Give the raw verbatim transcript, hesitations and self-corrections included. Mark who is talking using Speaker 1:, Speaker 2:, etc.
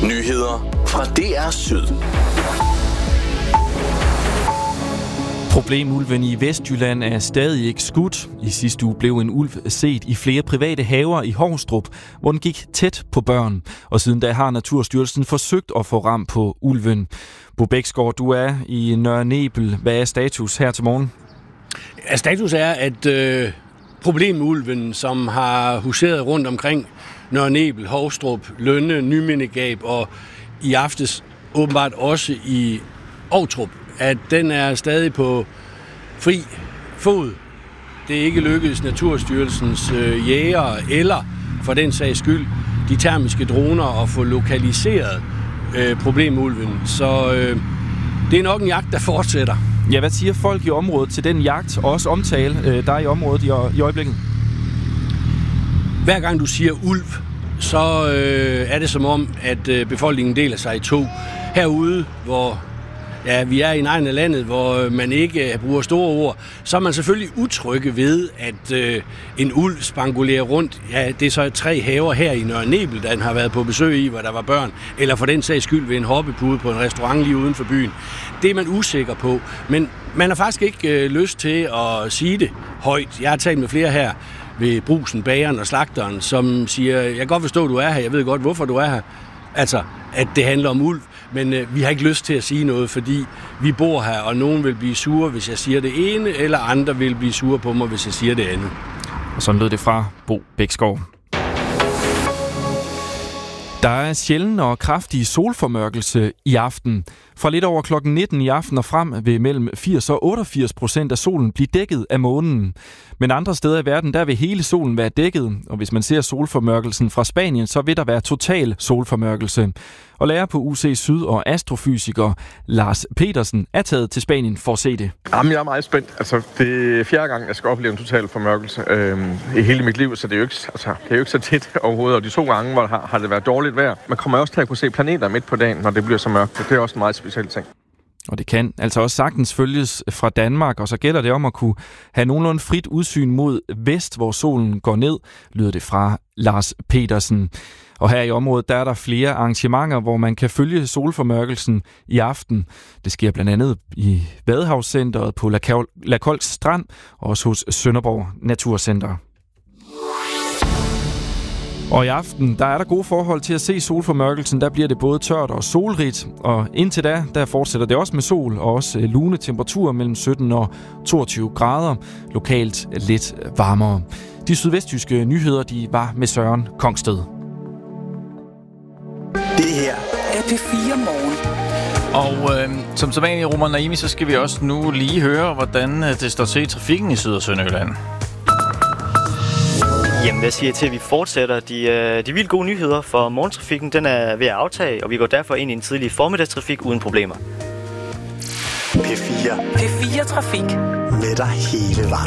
Speaker 1: Nyheder fra D R Syd.
Speaker 2: Problemulven i Vestjylland er stadig ikke skudt. I sidste uge blev en ulv set i flere private haver i Hovstrup, hvor den gik tæt på børn. Og siden da har Naturstyrelsen forsøgt at få ram på ulven. Bo Bæksgaard, du er i Nørre Nebel. Hvad er status her til morgen?
Speaker 3: Ja, status er, at øh, problemulven, som har huseret rundt omkring Nørre Nebel, Hovstrup, Lønne, Nymindegab og i aftes åbenbart også i Ovtrup, at den er stadig på fri fod. Det er ikke lykkedes Naturstyrelsens øh, jæger eller for den sags skyld de termiske droner at få lokaliseret øh, problemulven. Så øh, det er nok en jagt, der fortsætter.
Speaker 2: Ja, hvad siger folk i området til den jagt, og også omtale øh, der i området i, i øjeblikket?
Speaker 3: Hver gang du siger ulv, så øh, er det som om, at øh, befolkningen deler sig i to. Herude, hvor ja, vi er i en egen af landet, hvor man ikke bruger store ord, så er man selvfølgelig utrygge ved, at øh, en ulv spangulerer rundt. Ja, det er så tre haver her i Nørre Nebel, der har været på besøg i, hvor der var børn, eller for den sags skyld ved en hoppepude på en restaurant lige uden for byen. Det er man usikker på, men man har faktisk ikke øh, lyst til at sige det højt. Jeg har talt med flere her ved Brugsen, bageren og slagteren, som siger, jeg kan godt forstå, at du er her, jeg ved godt, hvorfor du er her. Altså, at det handler om ulv, men øh, vi har ikke lyst til at sige noget, fordi vi bor her, og nogen vil blive sure, hvis jeg siger det ene, eller andre vil blive sure på mig, hvis jeg siger det andet.
Speaker 2: Og sådan lød det fra Bo Bæksgaard. Der er sjælden og kraftig solformørkelse i aften. Fra lidt over klokken nitten i aften og frem vil mellem firs og otteogfirs procent af solen blive dækket af månen. Men andre steder i verden, der vil hele solen være dækket, og hvis man ser solformørkelsen fra Spanien, så vil der være total solformørkelse. Og lærer på U C Syd og astrofysiker Lars Petersen er taget til Spanien for at se det.
Speaker 4: Jamen, jeg er meget spændt. Altså, det er fjerde gang, jeg skal opleve en total formørkelse øhm, i hele mit liv, så det er jo ikke, altså, det er jo ikke så tit overhovedet. Og de to gange, hvor har, har det været dårligt vejr. Man kommer også til at kunne se planeter midt på dagen, når det bliver så mørkt. Det er også en meget speciel ting.
Speaker 2: Og det kan altså også sagtens følges fra Danmark, og så gælder det om at kunne have nogenlunde frit udsyn mod vest, hvor solen går ned, lyder det fra Lars Petersen. Og her i området, der er der flere arrangementer, hvor man kan følge solformørkelsen i aften. Det sker blandt andet i Vadehavscenteret på La Kolks Strand, og også hos Sønderborg Naturcenter. Og i aften, der er der gode forhold til at se solformørkelsen. Der bliver det både tørt og solrigt, og indtil da, der fortsætter det også med sol og også lune temperaturer mellem sytten og toogtyve grader. Lokalt lidt varmere. De sydvestjyske nyheder, de var med Søren Kongsted.
Speaker 1: Det her er P fire Morgen.
Speaker 5: Og øh, som sædvanligt, Roman Naimi, så skal vi også nu lige høre, hvordan det står til i trafikken i Syd- og Sønderjylland.
Speaker 6: Jamen, hvad siger jeg til, at vi fortsætter? De, øh, de vildt gode nyheder for morgentrafikken, den er ved at aftage, og vi går derfor ind i en tidlig formiddagstrafik uden problemer.
Speaker 1: P fire. P fire Trafik. Med dig hele vejen.